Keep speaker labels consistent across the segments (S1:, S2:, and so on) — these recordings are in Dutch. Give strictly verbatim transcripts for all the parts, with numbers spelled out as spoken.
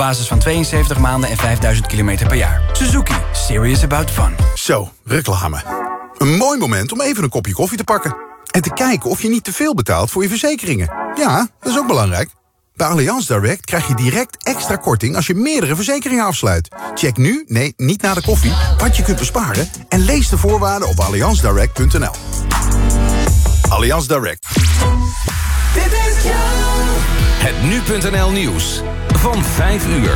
S1: basis van tweeënzeventig maanden en vijfduizend kilometer per jaar. Suzuki. Serious about fun.
S2: Zo, reclame. Een mooi moment om even een kopje koffie te pakken. En te kijken of je niet te veel betaalt voor je verzekeringen. Ja, dat is ook belangrijk. Bij Allianz Direct krijg je direct extra korting als je meerdere verzekeringen afsluit. Check nu, nee, niet na de koffie, wat je kunt besparen... en lees de voorwaarden op allianz direct punt n l. Allianz Direct.
S3: Dit is jou.
S4: Het nu punt n l nieuws van vijf uur.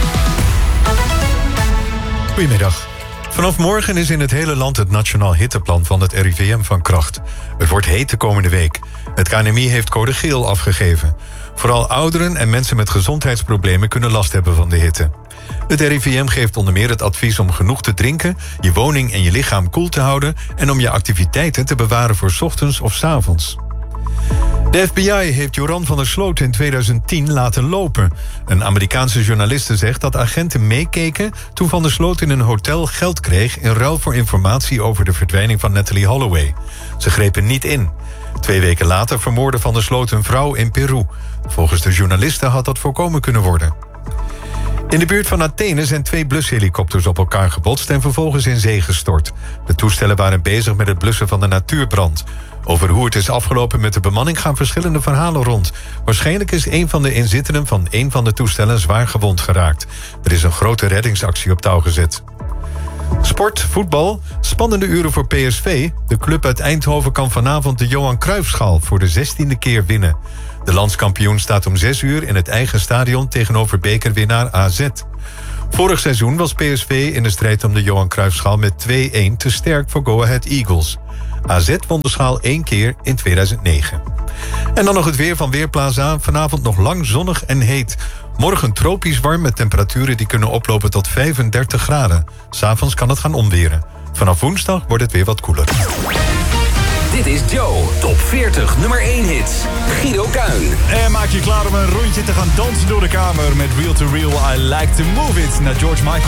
S5: Goedemiddag. Vanaf morgen is in het hele land het Nationaal Hitteplan van het R I V M van kracht. Het wordt heet de komende week. Het K N M I heeft code geel afgegeven. Vooral ouderen en mensen met gezondheidsproblemen kunnen last hebben van de hitte. Het R I V M geeft onder meer het advies om genoeg te drinken, je woning en je lichaam koel te houden en om je activiteiten te bewaren voor 's ochtends of 's avonds. De F B I heeft Joran van der Sloot in tweeduizend tien laten lopen. Een Amerikaanse journaliste zegt dat agenten meekeken toen Van der Sloot in een hotel geld kreeg in ruil voor informatie over de verdwijning van Natalee Holloway. Ze grepen niet in. Twee weken later vermoordde Van der Sloot een vrouw in Peru. Volgens de journaliste had dat voorkomen kunnen worden. In de buurt van Athene zijn twee blushelikopters op elkaar gebotst en vervolgens in zee gestort. De toestellen waren bezig met het blussen van de natuurbrand. Over hoe het is afgelopen met de bemanning gaan verschillende verhalen rond. Waarschijnlijk is een van de inzittenden van een van de toestellen zwaar gewond geraakt. Er is een grote reddingsactie op touw gezet. Sport, voetbal, spannende uren voor P S V. De club uit Eindhoven kan vanavond de Johan Cruijffschaal voor de zestiende keer winnen. De landskampioen staat om zes uur in het eigen stadion tegenover bekerwinnaar A Z. Vorig seizoen was P S V in de strijd om de Johan Cruijffschaal met twee-een te sterk voor Go Ahead Eagles. A Z won de schaal één keer in tweeduizend negen. En dan nog het weer van Weerplaza. Vanavond nog lang zonnig en heet. Morgen tropisch warm met temperaturen die kunnen oplopen tot vijfendertig graden. 'S Avonds kan het gaan omweren. Vanaf woensdag wordt het weer wat koeler.
S4: Dit is Joe, top veertig, nummer één hits. Guido Kuin.
S6: En maak je klaar om een rondje te gaan dansen door de kamer met Real to Real, I Like to Move It naar George Michael.